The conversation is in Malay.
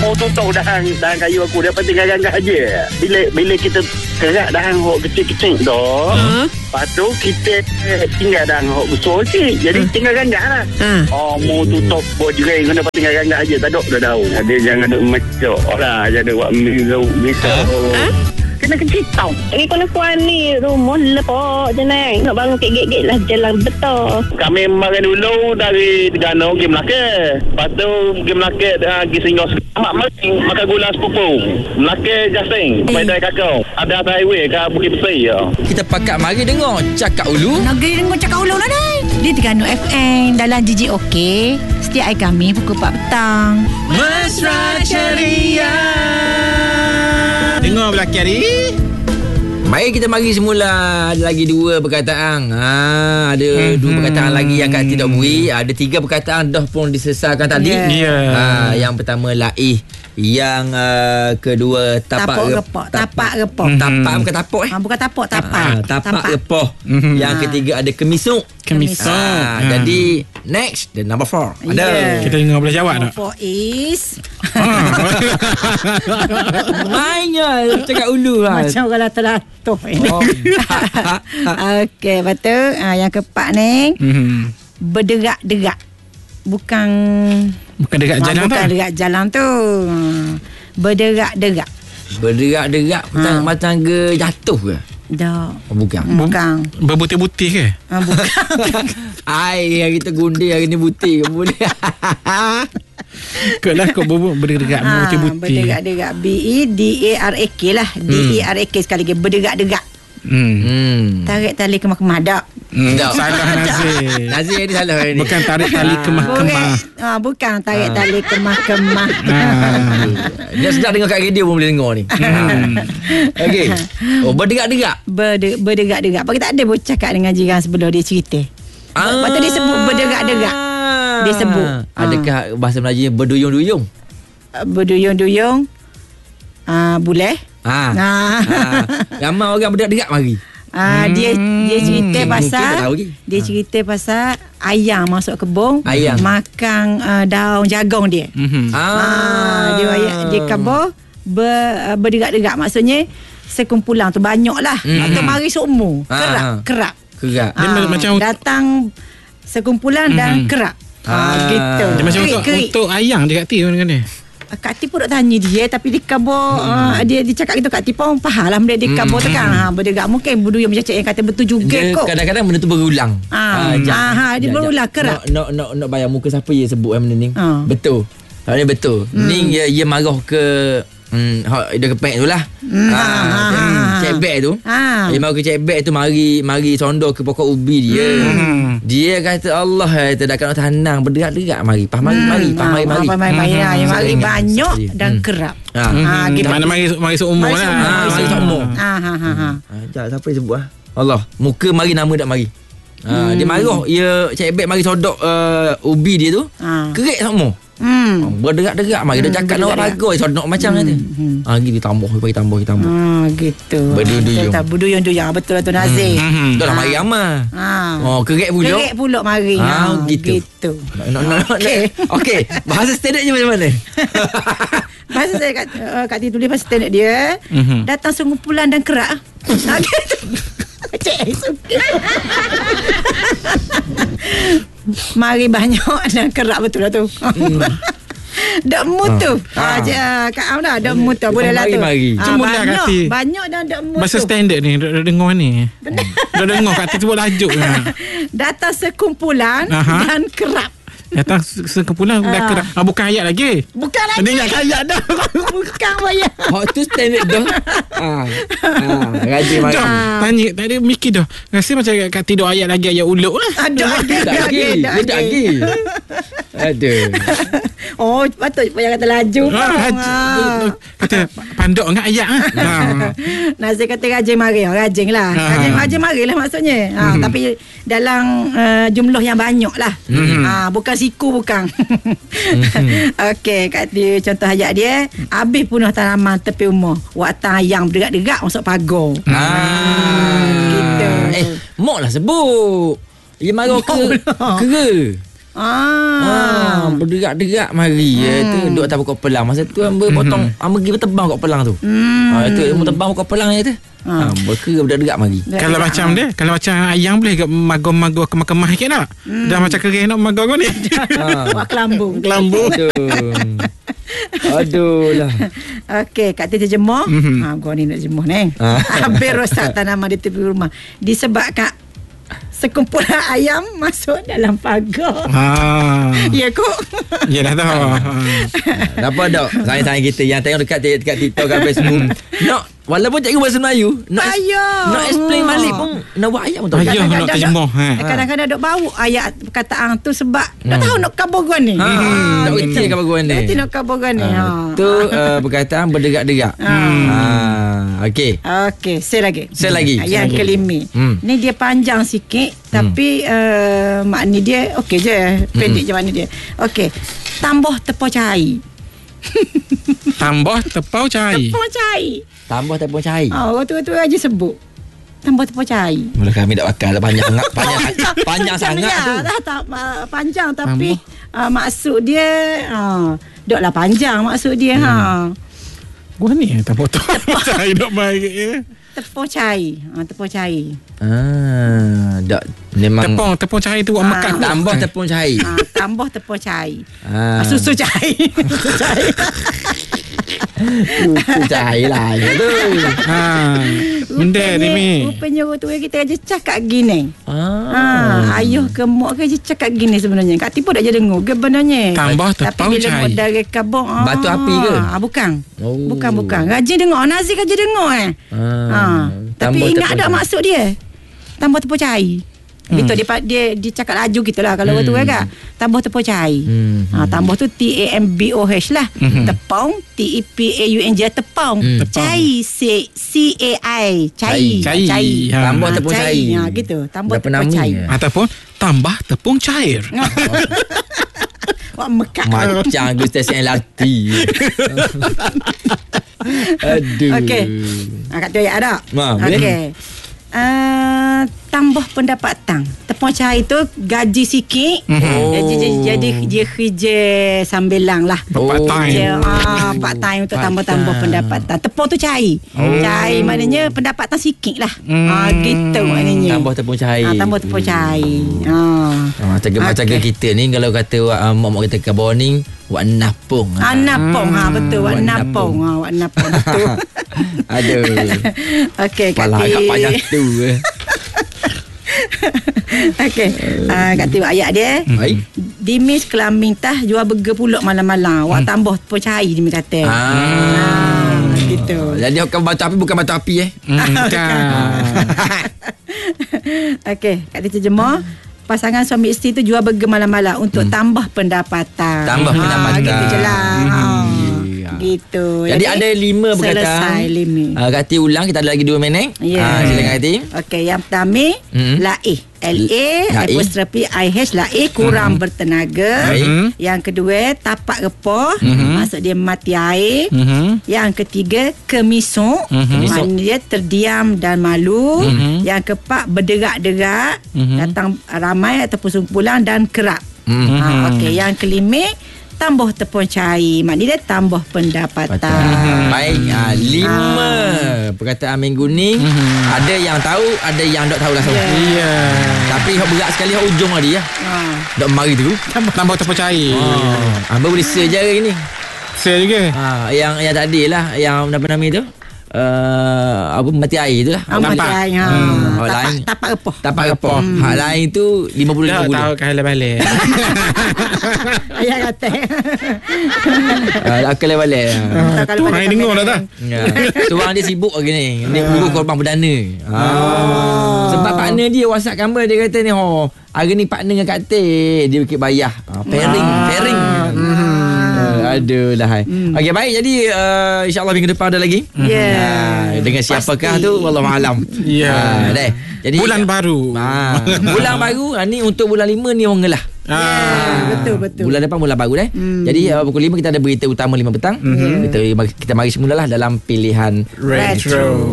Oh tutup dahan kayu aku. Dia penting gagah je. Bila kita kerak dahan hok kecil-kecil tu, lepas tu kita tinggal dahan hok besar sikit. Jadi tinggal gagah lah. Mau tutup bojreng kena tinggal gagah je. Tak ada daun. Dia jangan duk mecok lah. Jangan buat miru. Kena kecil tau. Kalau kuan ni rumah lepak je neng. Nak bangun kek-kek lah jalan betul. Kami makan dulu dari Terengganu pergi Melaka. Lepas tu pergi Melaka pergi Singgah. Makan gula sepupu. Melaka Jasing. Sampai dari kakao. Ada atas highway ke Bukit Besar ya. Kita pakat mari dengar Cakap Ulu. Negeri dengar Cakap Ulu lah neng. Di Terengganu FM dalam JJOK. Setiap hari kami pukul 4 petang. Mesra Ceria. Dengar belakang hari. Mari semula. Ada lagi 2 perkataan. Ada 2 perkataan lagi yang Kak tidak beri. Ada 3 perkataan dah pun disesalkan tadi. Yang pertama laih. Yang kedua tapak repoh. Tapak repoh. Tapak bukan tapok bukan tapok, tapak. Tapak repoh. Yang ketiga ada kemisuk. Jadi next the number 4. Ada. Kita dengar boleh jawab tak? Number 4 is mainnya Cakap Ulu lah. macam orang lato-lato ini. Okey, betul. Yang keempat ni berderak-derak. Bukan dekat jalan tu. Bukan dekat jalan tu. Berderak-derak. Berderak-derak macam ke jatuh ke? Dah. Bukan. Berbutih-butih ke? Bukan. Ai yang kita gundi hari ni butir kemudian. Kau lah kau berderak berbutih-butih. Berderak-derak. BEDARAK lah. DERAK sekali lagi. Berderak-derak. Tarik tali kemah-kemah tak? Salah Nazir ni salah ni. Bukan tarik tali kemah-kemah. Bukan tarik tali kemah-kemah. Dia sedap dengar kat radio pun boleh dengar ni. Okey. Berderak-derak. Berderak-derak. Bagi tak ada pun cakap dengan jiran sebelah dia cerita. Lepas tu dia sebut berderak-derak. Dia sebut. Adakah bahasa Melayu berduyung-duyung? Berduyung-duyung. Boleh. Ramai orang berderak-derak mari. Dia cerita pasal dia cerita pasal ayam masuk kebun, makan daun jagung dia. Dia kabur berderak-derak, maksudnya sekumpulan tu banyak lah. Atau mari seumur kerap. Dia macam datang sekumpulan dan kerap. Gitu. Dia macam untuk ayam dia kat ti dengan dia. Kak Ti pun nak tanya dia, tapi dia kabur. Dia cakap gitu, Kak Ti pun faham lah benda dia kabur tekan. Berderak mungkin berdua yang macam yang kata betul juga kot. Kadang-kadang benda tu berulang. Dia berulang kerap. Nak bayar muka siapa yang sebut benda ni. Betul. Ni betul. Ni dia marah ke dia kepek tu lah. Cebek tu. Dia marah ke cebek tu, mari sondor ke pokok ubi dia. Dia kata Allah tak nak tanang berderak-derak mari. Mari banyak dan kerap. Mana mari seumur lah. Mari seumur. Siapa yang sebut Allah. Muka mari, nama tak mari. Dia marah. Dia cebek mari sodok ubi dia tu. Kerik semua. Berderak-derak mari. Dia cakap nak ragu sodok macam tu. Gitu tambah. Gitu. Berduyung-duyung. Betul lah tu Nazir. Dah lah mari ramah. Kerik pulak mari. Gitu. Okey. Bahasa standard je macam mana? Bahasa saya Kak Ti tulis bahasa standard dia. Datang sekumpulan dan kerak. Gitu. Cik suka. Mari banyak dan kerak, betul lah tu. Dak mutu. Kak Am dah dak mutu boleh lah tu. Banyak dan dak mutu. Bahasa standard ni dengar ni. Dah dengar Kak Ti sebut lajuk. Datang sekumpulan dan kerap. Datang sekumpulan dah kerap. Bukan ayat lagi. Bukan lagi. Ini ayat dah. Bukan ayat. Tu standard dah. Rajin mari. Tanya tadi mikir dah. Rasa macam Kak Ti ayat lagi, ayat uluk lah. Ada lagi. Ada. Oh, patut payah kata laju. Kata pandok dengan ayat. Nazir kata rajin mari. Rajin lah. Rajin mari lah maksudnya. Tapi dalam jumlah yang banyak lah. Bukan siku, bukan. Okey, Kak Ti contoh ayat dia. Habis punah tanaman tepi rumah. Waktu ayam berderak-derak masuk pagar. Gitu. Mok lah sebut. Dia marah kera. Berderak-derak mari tu duduk atas pokok pelang. Masa tu hamba potong, hamba pergi bertebang pokok pelang tu. Itu hamba tebang pokok pelang je tu. Berderak mari. Kalau macam dia, kalau macam ayam boleh ke magor-magor kemah-kemah sikit tak? Dah macam kering nak magor kau ni. Buat kelambung. Aduh lah. Okey, Kak Tin terjemah. Gua ni nak terjemah ni. Habis rosak tanaman di tepi rumah disebabkan sekumpulan ayam masuk dalam pagar. Ya kok. Ya dah tahu. Apa dok? Saya kita yang tengok dekat TikTok dan Facebook. Walaupun cikgu bahasa Melayu nak explain balik pun nak buat ayat untuk nak terjemah. Kadang-kadang dok bau ayat perkataan tu sebab tak tahu nak kabogan ni. Tak kerti kabogan ni. Nanti nak kabogan ni. Tu perkataan berderak-derak. Okey. Saya lagi. Yang kelima. Ni dia panjang sikit tapi makna dia okey je. Pendek je makna dia. Okey. Tambah tepung cahaya. Tambah tepung cahaya. Tambah tepung cahaya. Waktu-waktu aja sebut. Tambah tepung cahaya. Mula kami tak bakal panjang sangat tu. Tak panjang tapi maksud dia doklah panjang maksud dia Gua ni tak potong. Cahaya dok baik. Tepung cahaya. Tepung cahaya. Dak memang tepung cahaya tu buat makan. Tambah tepung cahaya. Tambah tepung cahaya. Susu cahaya. Susu cahaya lah tu. Benda ni. Rupanya tu kita aja cakap gini. Ayuh ke mak ke aja cakap gini sebenarnya. Kak Tipu dah je dengar ke benarnya. Tambah tepung cahaya. Tapi bila dari kabung batu api ke? Bukan. Bukan. Rajin dengar. Nazir aja dengar tapi ingat tak maksud dia? Tambah tepung cahaya. Gitu dia cakap laju gitulah kalau waktu kan. Tambah tepung cahaya. Tambah tu TAMBOH lah. Tepung TEPAUNG tepung. Cahaya CAI. Cahaya. Tambah tepung cahaya. Gitu. Tambah tepung cahaya. Ataupun tambah tepung cair. Wah mekak. Macam aku stesen LRT. Aduh. Okey. Kat tu ayat ada. Okey. Tambah pendapatan. Tepung cahaya tu gaji sikit. Jadi dia kerja sambilang lah. Part time untuk tambah pendapatan. Tepung tu cahaya. Cahaya maknanya pendapatan sikit lah. Gitu maknanya. Tambah tepung cahaya. Tambah tepung cahaya. Macam kita ni kalau kata mak kita kat bawah ni wak napung. Napung. Betul. Wak napung. Betul. Aduh. Okey, Kak Ti. Agak panjang tu. Okey. Kak Ti ayat dia. Dimis kelamin tah jual burger pulak malam-malam. Wak tambah tepung cahaya dia kata. Gitu. Jadi batu api bukan batu api Okey, Kak Ti terjemah. Pasangan suami isteri tu jual burger malam-malam untuk tambah pendapatan. Gitu je lah. Gitu. Jadi ada 5 perkataan. Selesai 5. Kak Ti ulang, kita ada lagi 2 minit. Silakan Kak Ti. Okey, yang pertama laih. LA apostrophe IH laih kurang bertenaga. Yang kedua tapak repoh, maksud dia mati air. Yang ketiga kemisuk, maknanya dia terdiam dan malu. Yang keempat berderak-derak, datang ramai ataupun sekumpulan dan kerap. Okey, yang kelima tambah tepung cahaya, maknanya dia tambah pendapatan. Baik, 5 perkataan minggu ni. Ada yang tahu, ada yang tak tahu lah. Tapi berat sekali ujung tadi ya. Dok mari tu tambah tepung cahaya. Hamba boleh share je hari ni. Share juga. Yang tadi lah, yang apa nama tu? Apa mati air tu lah. Mati air. Tapak repoh. Hak lain tu 50-50. Tahu kalau balik. Ayah kata. Kalau balik. Tu orang dengar dah tak? Tuang dia sibuk lagi ni. Dia urus korban perdana. Sebab partner dia WhatsApp gambar dia kata ni, hari ni partner dengan Kak Teh dia bikin bayar. Pairing. Aduh lah. Okey, baik. Jadi insya-Allah minggu depan ada lagi. Dengan siapakah tu wallahualam. Jadi bulan baru. Bulan baru ni untuk bulan 5 ni orang ngelah. Betul. Bulan depan bulan baru Jadi pukul 5 kita ada berita utama 5 petang. Kita mari semulalah dalam pilihan Retro.